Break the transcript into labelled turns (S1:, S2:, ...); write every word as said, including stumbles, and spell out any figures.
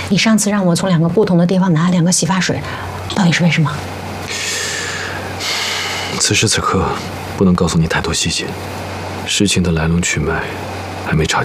S1: 你上次让我从两个不同的地方拿两个洗发水，到底是为什么？
S2: 此时此刻不能告诉你太多细节，事情的来龙去脉还没查清。